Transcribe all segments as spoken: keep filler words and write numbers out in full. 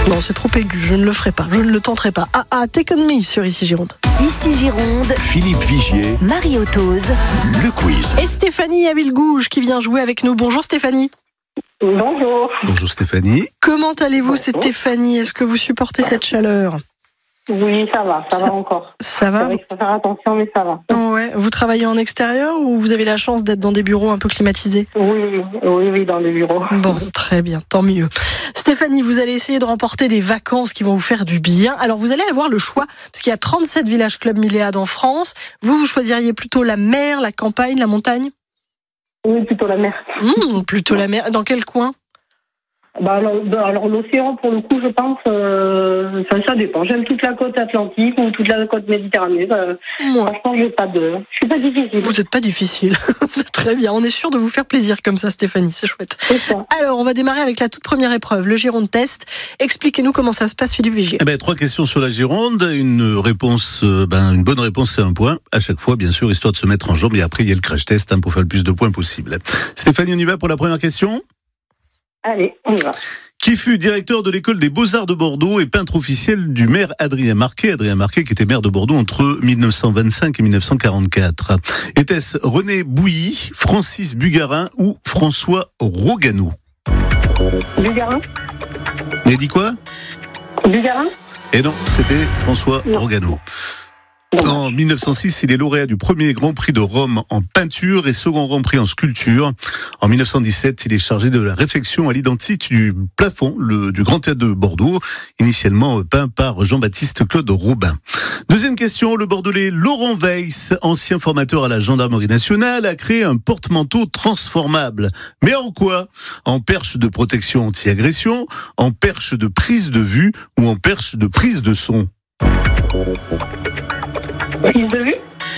Non, c'est trop aigu, je ne le ferai pas, je ne le tenterai pas. Ah ah, Take On Me sur Ici Gironde. Ici Gironde, Philippe Vigier, Marie Autoz, le quiz. Et Stéphanie Avilgouge qui vient jouer avec nous. Bonjour Stéphanie. Bonjour. Bonjour Stéphanie. Comment allez-vous Bonjour. Stéphanie? Est-ce que vous supportez cette chaleur? Oui, ça va, ça, Ça- va encore. Ça C'est va? vrai qu'il faut faire attention, mais ça va. Ouais. Vous travaillez en extérieur ou vous avez la chance d'être dans des bureaux un peu climatisés? Oui, oui, oui, dans le bureau. Bon, très bien, tant mieux. Stéphanie, vous allez essayer de remporter des vacances qui vont vous faire du bien. Alors, vous allez avoir le choix, parce qu'il y a trente-sept villages club Milléade en France. Vous, vous choisiriez plutôt la mer, la campagne, la montagne? Oui, plutôt la mer. Mmh, plutôt la mer. Dans quel coin? Bah, alors, alors l'océan, pour le coup, je pense, euh, ça, ça dépend. J'aime toute la côte atlantique ou toute la côte méditerranée. Euh, Moi. franchement, je n'ai pas de... Je suis pas difficile. Vous n'êtes pas difficile. Très bien, on est sûr de vous faire plaisir comme ça, Stéphanie, c'est chouette. C'est ça. Alors, on va démarrer avec la toute première épreuve, le Gironde Test. Expliquez-nous comment ça se passe, Philippe Vigier. Eh ben, trois questions sur la Gironde, une réponse, euh, ben, une bonne réponse c'est un point à chaque fois, bien sûr, histoire de se mettre en jambe. Et après, il y a le crash test hein, pour faire le plus de points possible. Stéphanie, on y va pour la première question. Allez, on y va. Qui fut directeur de l'école des Beaux-Arts de Bordeaux et peintre officiel du maire Adrien Marquet, Adrien Marquet qui était maire de Bordeaux entre dix-neuf cent vingt-cinq et dix-neuf cent quarante-quatre. Était-ce René Bouilly, Francis Bugarin ou François Roganou? Bugarin Il a dit quoi? Bugarin Et non, c'était François Non. Roganou. En mille neuf cent six, il est lauréat du premier Grand Prix de Rome en peinture et second Grand Prix en sculpture. En mille neuf cent dix-sept, il est chargé de la réfection à l'identique du plafond le, du Grand Théâtre de Bordeaux, initialement peint par Jean-Baptiste Claude Robin. Deuxième question, le Bordelais Laurent Weiss, ancien formateur à la Gendarmerie nationale, a créé un porte-manteau transformable. Mais en quoi? En perche de protection anti-agression, en perche de prise de vue ou en perche de prise de son? Prise de vue?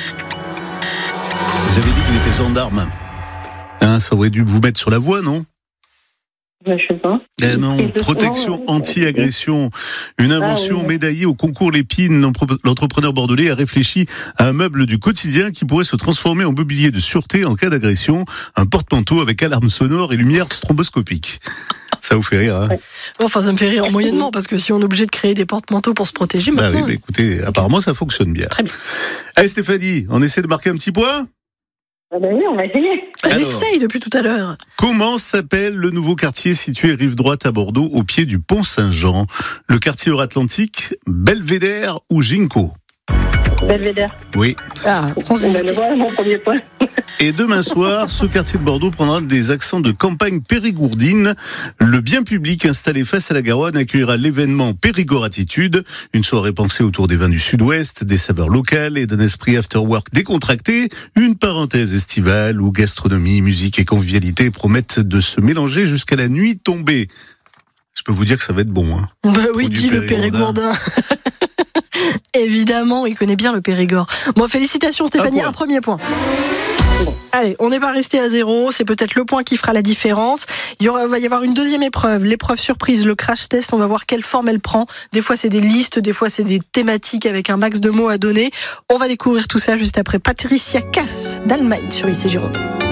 Vous avez dit qu'il était gendarme. Hein, ça aurait dû vous mettre sur la voie, non? Je sais pas. Eh non, Prise de- protection non, anti-agression. Une invention Ah oui. médaillée au concours Lépine. L'entrepreneur bordelais a réfléchi à un meuble du quotidien qui pourrait se transformer en mobilier de sûreté en cas d'agression. Un porte-manteau avec alarme sonore et lumière stroboscopique. Ça vous fait rire, hein? Enfin, ça me fait rire moyennement, parce que si on est obligé de créer des porte-manteaux pour se protéger, Bah oui, maintenant... bah écoutez, apparemment ça fonctionne bien. Très bien. Allez Stéphanie, on essaie de marquer un petit point? Ah ben oui, on va essayer. Elle Alors. essaye depuis tout à l'heure. Comment s'appelle le nouveau quartier situé rive droite à Bordeaux, au pied du pont Saint-Jean? Le quartier Euratlantique, Belvédère ou Ginkgo? Belvédère. Oui. Ah, sans On va le hésiter. voir, mon premier point. Et demain soir, ce quartier de Bordeaux prendra des accents de campagne périgourdine. Le bien public installé face à la Garonne accueillera l'événement Périgord Attitude, une soirée pensée autour des vins du Sud-Ouest, des saveurs locales et d'un esprit after-work décontracté. Une parenthèse estivale où gastronomie, musique et convivialité promettent de se mélanger jusqu'à la nuit tombée. Je peux vous dire que ça va être bon, hein. Bah oui, Produit dit le périgourdin. Périgourdin. Évidemment, il connaît bien le Périgord. Bon, félicitations Stéphanie, Un point. un premier point. Allez, on n'est pas resté à zéro, c'est peut-être le point qui fera la différence. Il y aura, va y avoir une deuxième épreuve, l'épreuve surprise, le crash test, on va voir quelle forme elle prend. Des fois c'est des listes, des fois c'est des thématiques avec un max de mots à donner. On va découvrir tout ça juste après Patricia Cass d'Allemagne sur Ici Gironde.